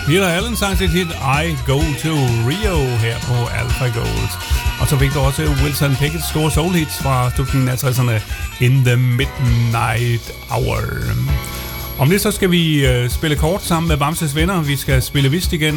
Peter Allen sang sit hit I Go to Rio her på Alpha Gold. Og så fik du også Wilson Pickett's store soul-hits fra slutningen af 60'erne, In the Midnight Hour. Om det så skal vi spille kort sammen med Bamses venner. Vi skal spille Vist igen.